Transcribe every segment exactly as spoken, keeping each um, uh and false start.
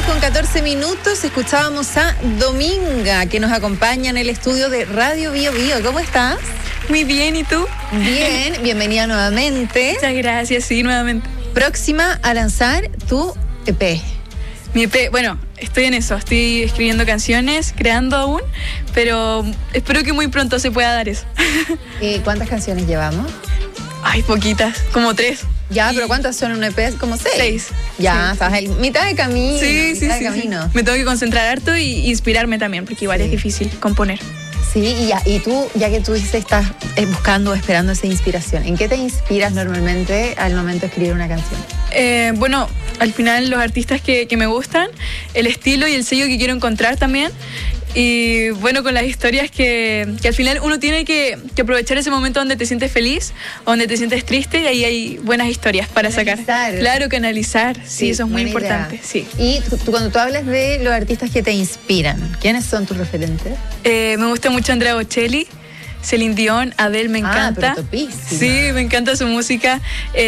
con catorce minutos. Escuchábamos a Dominga, que nos acompaña en el estudio de Radio Bio Bio. ¿Cómo estás? Muy bien, ¿y tú? Bien, bienvenida nuevamente. Muchas gracias, sí, nuevamente. Próxima a lanzar tu E P. Mi E P, bueno, estoy en eso, estoy escribiendo canciones, creando aún, pero espero que muy pronto se pueda dar eso. ¿Y cuántas canciones llevamos? Ay, poquitas, como tres. Ya, y... pero ¿cuántas son en un E P? Como seis. Seis. Ya, sí. estás en mitad de camino. Sí, mitad sí, de sí, camino. sí. Me tengo que concentrar harto y inspirarme también, porque igual sí. es difícil componer. Sí, y, ya, y tú, ya que tú dices, estás buscando, esperando esa inspiración, ¿en qué te inspiras normalmente al momento de escribir una canción? Eh, bueno, al final los artistas que, que me gustan, el estilo y el sello que quiero encontrar también. Y bueno, con las historias que, que al final uno tiene que, que aprovechar ese momento donde te sientes feliz, donde te sientes triste, y ahí hay buenas historias para canalizar. sacar. Claro, canalizar, sí, sí eso es muy importante. Sí. Y tú, tú, cuando tú hablas de los artistas que te inspiran, ¿quiénes son tus referentes? Eh, me gusta mucho Andrea Bocelli, Celine Dion, Adele me encanta. Ah, pero topísima. Sí, me encanta su música.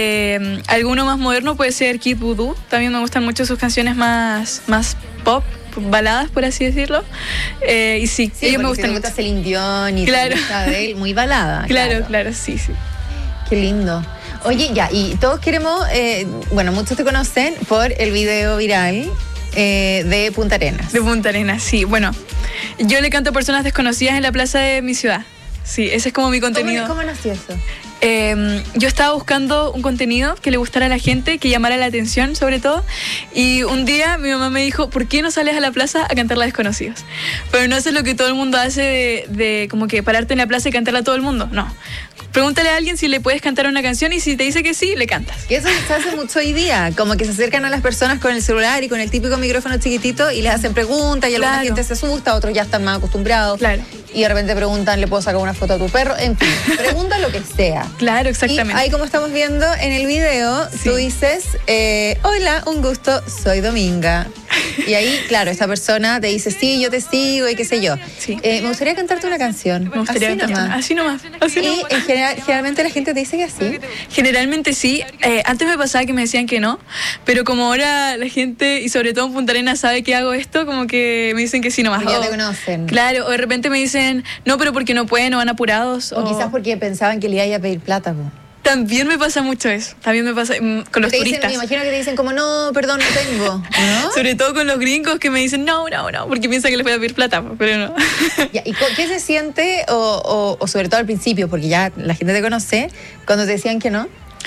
Eh, alguno más moderno puede ser Kid Voodoo. También me gustan mucho sus canciones más, más pop, baladas, por así decirlo. Eh, y sí, sí, ellos me gustan si mucho. Te gusta Celine Dion y claro. te gusta Adele, muy balada. Claro, claro, claro, sí, sí. Qué lindo. Oye, ya, y todos queremos, eh, bueno, muchos te conocen por el video viral eh, de Punta Arenas. De Punta Arenas, sí. Bueno, yo le canto a personas desconocidas en la plaza de mi ciudad. Sí, ese es como mi contenido. ¿Cómo, cómo nació eso? Eh, yo estaba buscando un contenido que le gustara a la gente, que llamara la atención sobre todo, y un día mi mamá me dijo, ¿por qué no sales a la plaza a cantarla a desconocidos? Pero no haces lo que todo el mundo hace de, de como que pararte en la plaza y cantarla a todo el mundo, no. Pregúntale a alguien si le puedes cantar una canción y si te dice que sí, le cantas. Y eso se hace mucho hoy día, como que se acercan a las personas con el celular y con el típico micrófono chiquitito y les hacen preguntas y claro. alguna gente se asusta, otros ya están más acostumbrados. Claro. Y de repente preguntan, ¿le puedo sacar una foto a tu perro? En fin, pregunta lo que sea. Claro, exactamente. Y ahí como estamos viendo en el video, sí. tú dices, eh, hola, un gusto, soy Dominga. Y ahí, claro, esta persona te dice, sí, yo te sigo y qué sé yo. Sí. Eh, me gustaría cantarte una canción. Me gustaría así cantarte nomás. Así nomás. Así y nomás. En general, generalmente la gente te dice que sí. Generalmente sí. Eh, antes me pasaba que me decían que no, pero como ahora la gente, y sobre todo en Punta Arenas, sabe que hago esto, como que me dicen que sí nomás. Porque ya o, te conocen. Claro, o de repente me dicen, no, pero porque no pueden o van apurados. O, o... quizás porque pensaban que le iba a pedir plata. Po. También me pasa mucho eso. También me pasa mm, con los te turistas. Dicen, me imagino que te dicen como, no, perdón, no tengo. ¿No? Sobre todo con los gringos que me dicen, no, no, no, porque piensan que les voy a pedir plata, pero no. Ya, ¿y qué se siente, o, o, o sobre todo al principio, porque ya la gente te conoce, cuando te decían que no?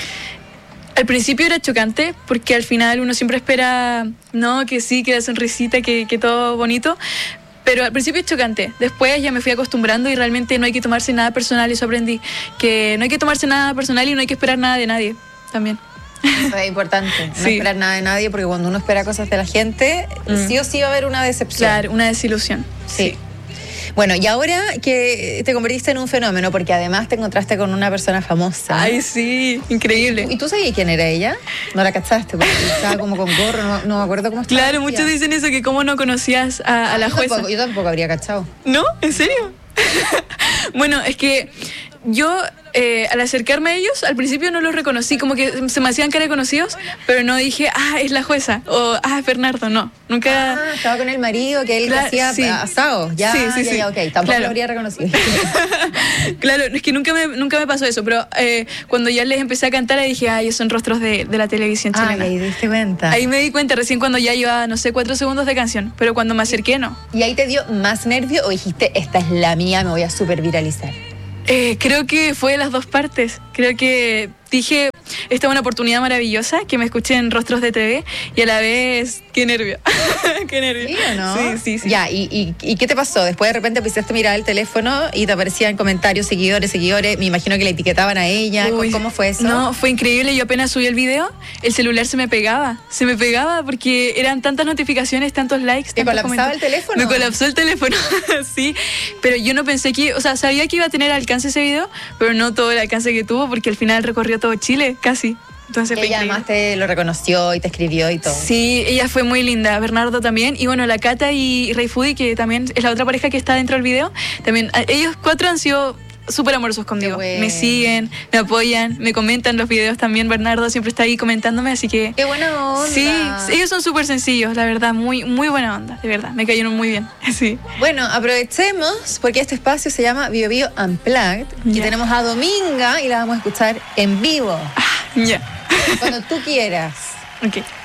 Al principio era chocante, porque al final uno siempre espera, no, que sí, que la sonrisita, que, que todo bonito. Pero al principio es chocante, después ya me fui acostumbrando y realmente no hay que tomarse nada personal, y eso aprendí, que no hay que tomarse nada personal y no hay que esperar nada de nadie, también. Eso es importante, no sí. esperar nada de nadie, porque cuando uno espera cosas de la gente, mm. sí o sí va a haber una decepción. Claro, una desilusión. Sí. sí. Bueno, y ahora que te convertiste en un fenómeno, porque además te encontraste con una persona famosa. Ay, sí, increíble. ¿Y tú sabías quién era ella? No la cachaste, porque estaba como con gorro, no, no me acuerdo cómo estaba. Claro, muchos dicen eso, que cómo no conocías a, a la yo jueza. Tampoco, yo tampoco habría cachado. ¿No? ¿En serio? Bueno, es que yo, eh, al acercarme a ellos, al principio no los reconocí, como que se me hacían cara de conocidos, pero no dije, ah, es la jueza, o ah, es Bernardo, no, nunca... Ah, estaba con el marido, que él claro, hacía sí. asado, ya, sí, sí, ya, sí. ya, ok, tampoco claro. lo habría reconocido. Claro, es que nunca me, nunca me pasó eso, pero eh, cuando ya les empecé a cantar, ahí dije, ah, ellos son rostros de, de la televisión chilena. Ah, ahí diste cuenta. Ahí me di cuenta recién cuando ya llevaba, no sé, cuatro segundos de canción, pero cuando me acerqué, no. ¿Y ahí te dio más nervio o dijiste, esta es la mía, me voy a súper viralizar? Eh, creo que fue de las dos partes. Creo que dije, esta es una oportunidad maravillosa, que me escuché en Rostros de T V, y a la vez, qué nervio. Qué nervio. ¿Sí o no? Sí, sí, sí. Ya, ¿y, y, ¿y qué te pasó? Después de repente empezaste a mirar el teléfono y te aparecían comentarios, seguidores, seguidores. Me imagino que le etiquetaban a ella. Uy, ¿Cómo fue eso? No, fue increíble. Yo apenas subí el video, el celular se me pegaba. Se me pegaba porque eran tantas notificaciones, tantos likes. ¿Te colapsaba el teléfono? Me colapsó el teléfono, sí. Pero yo no pensé que, o sea, sabía que iba a tener alcance ese video, pero no todo el alcance que tuvo, porque al final recorrió todo Chile, casi. Entonces, y ella además te lo reconoció y te escribió y todo. Sí, ella fue muy linda, Bernardo también, y bueno, la Cata y Rey Foodie, que también es la otra pareja que está dentro del video, también, ellos cuatro han sido súper amorosos conmigo. Qué bueno. Me siguen, me apoyan, me comentan los videos también. Bernardo siempre está ahí comentándome, así que... Qué buena onda. Sí, ellos son súper sencillos, la verdad, muy, muy buena onda, de verdad, me cayeron muy bien. Sí. Bueno, aprovechemos porque este espacio se llama Bio Bio Unplugged y Ya. tenemos a Dominga y la vamos a escuchar en vivo, Ah, ya. cuando tú quieras. Ok.